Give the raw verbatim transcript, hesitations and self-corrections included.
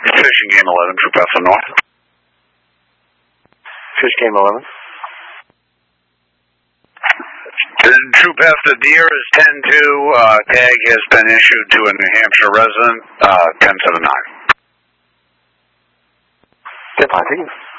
Fishing Game eleven, Troop Alpha North. Fish Game eleven. Troop Alpha, the year is ten two. Uh, tag has been issued to a New Hampshire resident, uh, ten seven nine. ten five, thank you.